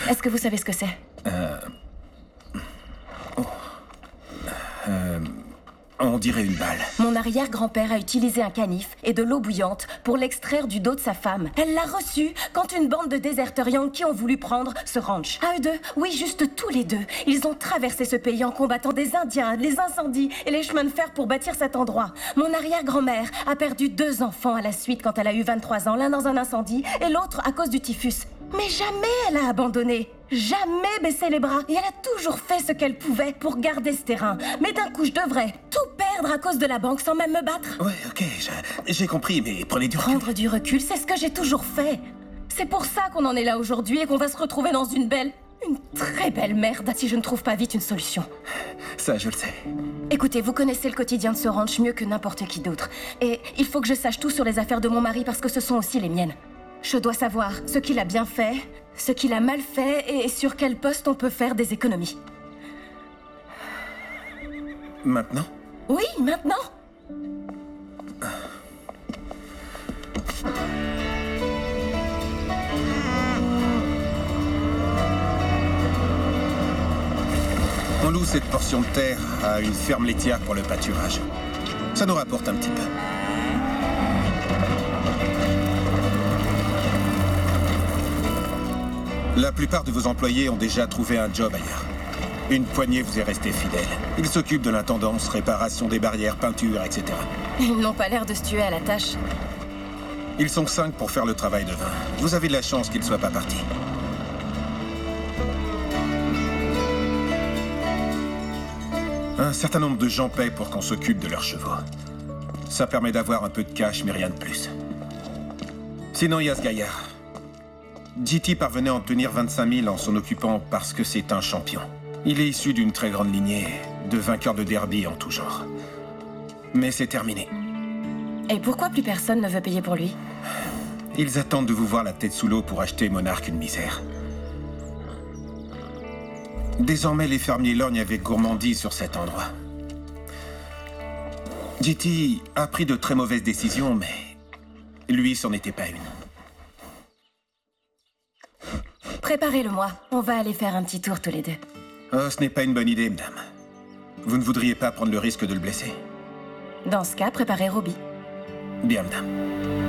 Est-ce que vous savez ce que c'est? On dirait une balle. Mon arrière-grand-père a utilisé un canif et de l'eau bouillante pour l'extraire du dos de sa femme. Elle l'a reçu quand une bande de déserteurs Yankees ont voulu prendre ce ranch. À eux deux, oui, juste tous les deux. Ils ont traversé ce pays en combattant des Indiens, les incendies et les chemins de fer pour bâtir cet endroit. Mon arrière-grand-mère a perdu 2 enfants à la suite quand elle a eu 23 ans, l'un dans un incendie et l'autre à cause du typhus. Mais jamais elle a abandonné. Jamais baissé les bras. Et elle a toujours fait ce qu'elle pouvait pour garder ce terrain. Mais d'un coup, je devrais tout perdre à cause de la banque sans même me battre. Ouais, ok, j'ai compris, mais prenez du recul. Prendre du recul, c'est ce que j'ai toujours fait. C'est pour ça qu'on en est là aujourd'hui et qu'on va se retrouver dans une très belle merde si je ne trouve pas vite une solution. Ça, je le sais. Écoutez, vous connaissez le quotidien de ce ranch mieux que n'importe qui d'autre. Et il faut que je sache tout sur les affaires de mon mari parce que ce sont aussi les miennes. Je dois savoir ce qu'il a bien fait, ce qu'il a mal fait et sur quel poste on peut faire des économies. Maintenant? Oui, maintenant. On loue cette portion de terre à une ferme laitière pour le pâturage. Ça nous rapporte un petit peu. La plupart de vos employés ont déjà trouvé un job ailleurs. Une poignée vous est restée fidèle. Ils s'occupent de l'intendance, réparation des barrières, peinture, etc. Ils n'ont pas l'air de se tuer à la tâche. Ils sont 5 pour faire le travail de 20. Vous avez de la chance qu'ils ne soient pas partis. Un certain nombre de gens paient pour qu'on s'occupe de leurs chevaux. Ça permet d'avoir un peu de cash, mais rien de plus. Sinon, il y a ce gaillard. JT parvenait à obtenir 25 000 en s'en occupant parce que c'est un champion. Il est issu d'une très grande lignée de vainqueurs de derby en tout genre. Mais c'est terminé. Et pourquoi plus personne ne veut payer pour lui? Ils attendent de vous voir la tête sous l'eau pour acheter Monarch une misère. Désormais, les fermiers lorgnent avec gourmandise sur cet endroit. JT a pris de très mauvaises décisions, mais lui, c'en était pas une. Préparez-le-moi. On va aller faire un petit tour tous les deux. Oh, ce n'est pas une bonne idée, madame. Vous ne voudriez pas prendre le risque de le blesser? Dans ce cas, préparez Robbie. Bien, madame.